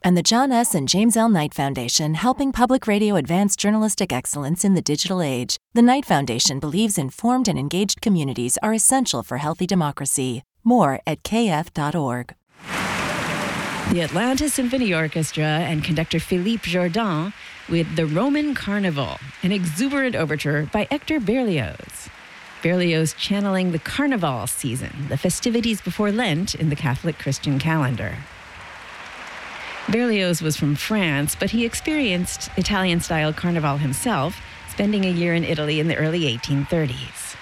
and the John S. and James L. Knight Foundation, helping public radio advance journalistic excellence in the digital age. The Knight Foundation believes informed and engaged communities are essential for healthy democracy. More at kf.org. The Atlanta Symphony Orchestra and conductor Philippe Jourdan with The Roman Carnival, an exuberant overture by Hector Berlioz. Berlioz channeling the Carnival season, the festivities before Lent in the Catholic Christian calendar. Berlioz was from France, but he experienced Italian-style Carnival himself, spending a year in Italy in the early 1830s.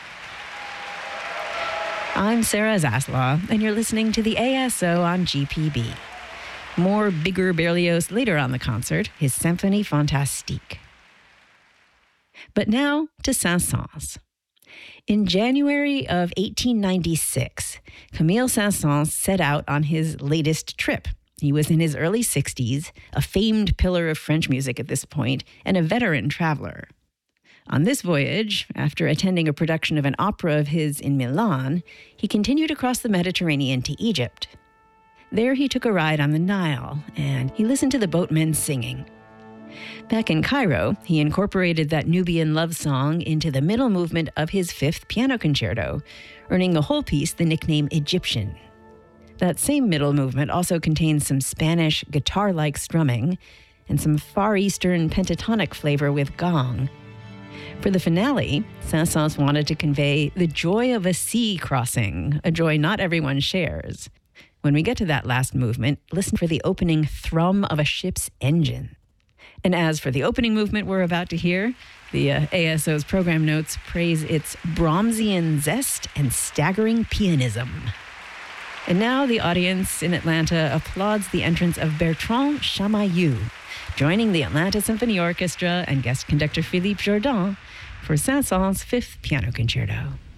I'm Sarah Zaslaw, and you're listening to the ASO on GPB. More bigger Berlioz later on the concert, his Symphonie Fantastique. But now to Saint-Saëns. In January of 1896, Camille Saint-Saëns set out on his latest trip. He was in his early 60s, a famed pillar of French music at this point, and a veteran traveler. On this voyage, after attending a production of an opera of his in Milan, he continued across the Mediterranean to Egypt. There he took a ride on the Nile, and he listened to the boatmen singing. Back in Cairo, he incorporated that Nubian love song into the middle movement of his fifth piano concerto, earning the whole piece the nickname Egyptian. That same middle movement also contains some Spanish guitar-like strumming and some Far Eastern pentatonic flavor with gong. For the finale, Saint-Saëns wanted to convey the joy of a sea crossing, a joy not everyone shares. When we get to that last movement, listen for the opening thrum of a ship's engine. And as for the opening movement we're about to hear, the ASO's program notes praise its Brahmsian zest and staggering pianism. And now the audience in Atlanta applauds the entrance of Bertrand Chamayou, joining the Atlanta Symphony Orchestra and guest conductor Philippe Jourdan for Saint-Saëns' Fifth Piano Concerto.